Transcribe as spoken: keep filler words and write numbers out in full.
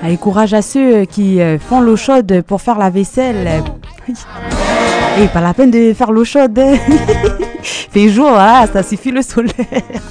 Et courage à ceux qui font l'eau chaude pour faire la vaisselle. Et pas la peine de faire l'eau chaude. Fait jour, hein, ça suffit le soleil.